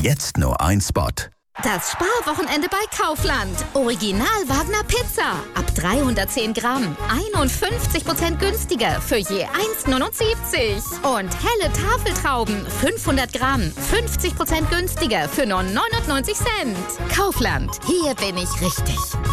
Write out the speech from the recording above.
Jetzt nur ein Spot. Das Sparwochenende bei Kaufland. Original Wagner Pizza. Ab 310 Gramm. 51% günstiger für je 1,79. Und helle Tafeltrauben. 500 Gramm. 50% günstiger für nur 99 Cent. Kaufland. Hier bin ich richtig.